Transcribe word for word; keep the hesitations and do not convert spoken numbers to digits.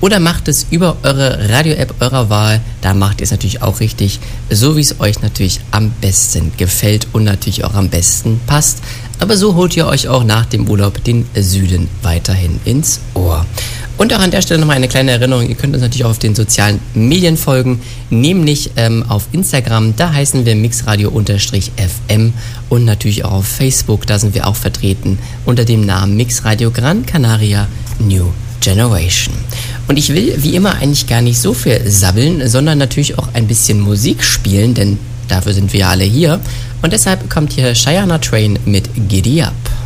Oder macht es über eure Radio-App eurer Wahl. Da macht ihr es natürlich auch richtig, so wie es euch natürlich am besten gefällt und natürlich auch am besten passt. Aber so holt ihr euch auch nach dem Urlaub den Süden weiterhin ins Ohr. Und auch an der Stelle nochmal eine kleine Erinnerung, ihr könnt uns natürlich auch auf den sozialen Medien folgen, nämlich ähm, auf Instagram, da heißen wir mixradio-F M und natürlich auch auf Facebook, da sind wir auch vertreten unter dem Namen Mixradio Gran Canaria New Generation. Und ich will wie immer eigentlich gar nicht so viel sabbeln, sondern natürlich auch ein bisschen Musik spielen, denn dafür sind wir ja alle hier. Und deshalb kommt hier Cheyenne Train mit Giddy Up.